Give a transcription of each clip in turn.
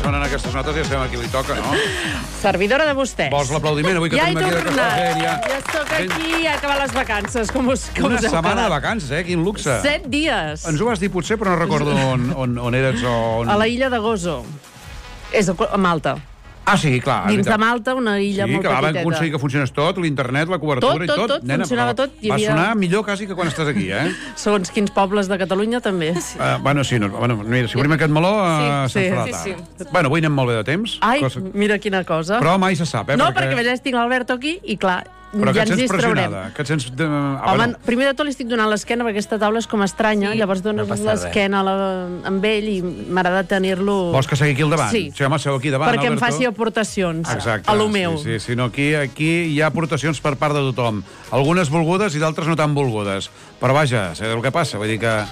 sonen aquestes notes i ja sabem a qui li toca, no? Servidora de vostès. Vols l'aplaudiment avui que ja tenim aquí de cafè? Ja soc aquí a acabar les vacances, com us heu setmana quedat. de vacances, Quin luxe. 7 dies. Ens ho vas dir potser, però no recordo on eres o on... A la illa de Gozo. És a Malta. Ah, sí, clar. Dins de Malta, una illa molt petiteta. Sí, que vam petiteta. aconseguir que funcionés tot, l'internet, la cobertura i tot. Tot, funcionava tot. Va sonar millor quasi que quan estàs aquí, Segons quins pobles de Catalunya, també. Bueno, sí, mira, si obrim aquest meló, se'ns farà tard. Sí. Bueno, avui anem molt bé de temps. Ai, mira quina cosa. Però mai se sap, No, perquè veig tinc l'Alberto aquí i, clar, però ja ens ens distraurem. Que et sents... Home, primer de tot li estic donant l'esquena perquè aquesta taula és com estranya, llavors dones l'esquena amb ell i m'agrada tenir-lo... Vols que segui aquí al davant? Sí. Home, seu aquí davant, perquè Alberto. em faci aportacions a lo meu. Sí, sinó aquí hi ha aportacions per part de tothom. Algunes volgudes i d'altres no tan volgudes. Però vaja, sé el que passa, vull dir que...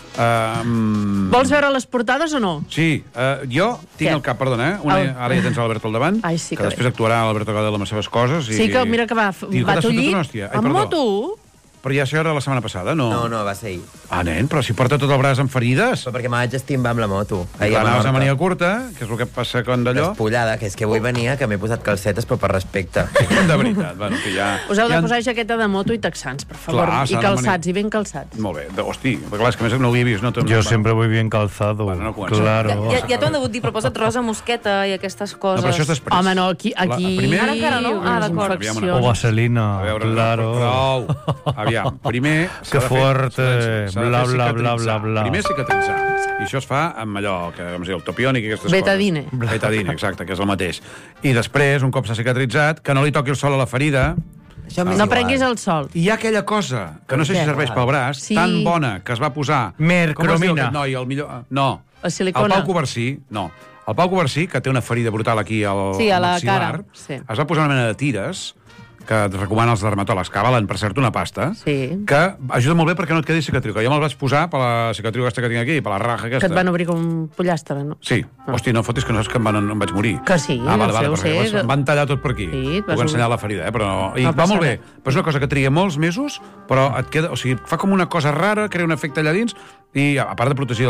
Vols veure les portades o no? Sí, jo tinc al cap, perdona, ara ja tens l'Alberto al davant, Ai, sí, que després actuarà l'Alberto Gadel amb les seves coses. Sí, que mira que va tollir amb moto. Però ja això era la setmana passada, no? No, va ser ahir. Ah, nen, però si porta tot el braç amb ferides. Però perquè me vaig estimbar amb la moto. I clar, anaves a mania curta, que és el que passa quan d'allò... Despullada, que és que avui venia que m'he posat calcetes, però per respecte. De veritat, bueno, que ja... Us heu de posar jaqueta de moto i texans, per favor. I calçats, i ben calçats. Molt bé. Hosti, clar, és que més no ho havia vist, no? Jo sempre voy bien calzado. Bueno, claro. Ja t'ho han degut dir, però posa't rosa mosqueta i aquestes coses. No, però això és després. Home, no, aquí... Ara encara no? Ah, d'acord. O vaselina, claro. Prou. Aviam, primer... Que fuerte, bla, bla, bla, bla, bla. Primer cicatritzar. I això es fa amb allò, que com es diu, el topiònic i aquestes Betadine. coses. Betadine, exacte, que és el mateix. I després, un cop s'ha cicatritzat, que no li toqui el sol a la ferida... No prenguis el sol. I hi ha aquella cosa, que no sé si serveix pel braç, tan bona que es va posar... Mercromina. Com es diu aquest noi, el millor... No. La silicona. El Pau Covarsí, no. El Pau Covarsí, que té una ferida brutal aquí al a la maxil·lar, cara. es va posar una mena de tires que et recomanen els dermatòlegs, que valen, per cert, una pasta, que ajuda molt bé perquè no et quedi cicatriu. Jo me'l vaig posar per la cicatriu aquesta que tinc aquí, per la raja aquesta. Que et van obrir com un pollastre, no? Sí. Hosti, no fotis que no saps que em vaig morir. Que sí, ho sé. Em van tallar tot per aquí. Sí, puc ensenyar la ferida, però... I va molt bé. Però és una cosa que triga molts mesos, però et queda... O sigui, fa com una cosa rara, crea un efecte allà dins, i a part de protegir